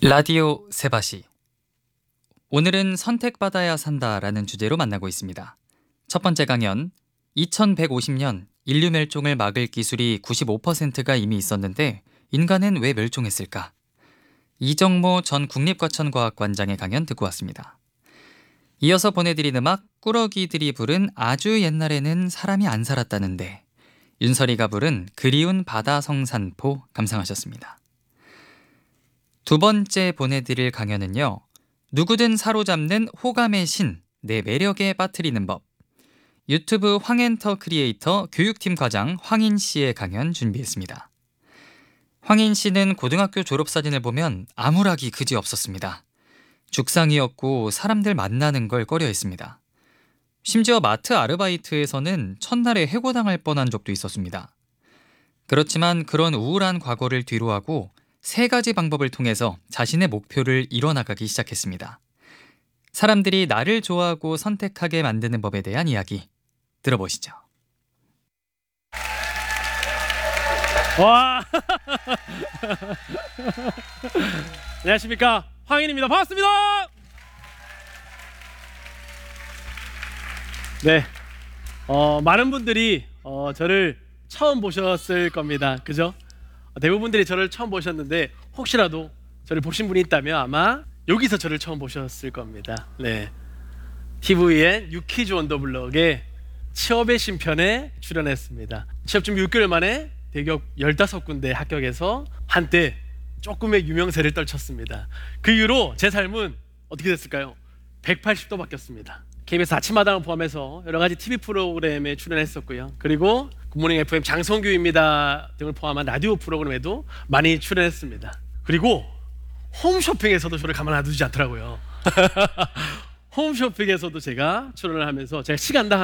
라디오 세바시. 오늘은 선택받아야 산다라는 주제로 만나고 있습니다. 첫 번째 강연, 2150년 인류 멸종을 막을 기술이 95%가 이미 있었는데 인간은 왜 멸종했을까? 이정모 전 국립과천과학관장의 강연 듣고 왔습니다. 이어서 보내드린 음악, 꾸러기들이 부른 아주 옛날에는 사람이 안 살았다는데, 윤설이가 부른 그리운 바다 성산포 감상하셨습니다. 두 번째 보내드릴 강연은요, 누구든 사로잡는 호감의 신, 내 매력에 빠뜨리는 법. 유튜브 황엔터 크리에이터 교육팀 과장 황인 씨의 강연 준비했습니다. 황인 씨는 고등학교 졸업사진을 보면 암울하기 그지없었습니다. 죽상이었고 사람들 만나는 걸 꺼려했습니다. 심지어 마트 아르바이트에서는 첫날에 해고당할 뻔한 적도 있었습니다. 그렇지만 그런 우울한 과거를 뒤로하고 세 가지 방법을 통해서 자신의 목표를 이뤄나가기 시작했습니다. 사람들이 나를 좋아하고 선택하게 만드는 법에 대한 이야기 들어보시죠. 와, 안녕하십니까, 황인입니다. 반갑습니다. 네, 많은 분들이 저를 처음 보셨을 겁니다. 그죠? 대부분들이 저를 처음 보셨는데 혹시라도 저를 보신 분이 있다면 아마 여기서 저를 처음 보셨을 겁니다. 네, TVN 유키즈 원더블럭의 취업의 신편에 출연했습니다. 취업 준비 6개월 만에 대기업 15군데 합격해서 한때 조금의 유명세를 떨쳤습니다. 그 이후로 제 삶은 어떻게 됐을까요? 180도 바뀌었습니다. KBS 아침마당을 포함해서 여러 가지 TV 프로그램에 출연했었고요. 그리고 굿모닝 FM 장성규입니다 등을 포함한 라디오 프로그램에도 많이 출연했습니다. 그리고 홈쇼핑에서도 저를 가만 놔두지 않더라고요. 홈쇼핑에서도 제가 출연을 하면서 제가 시간 다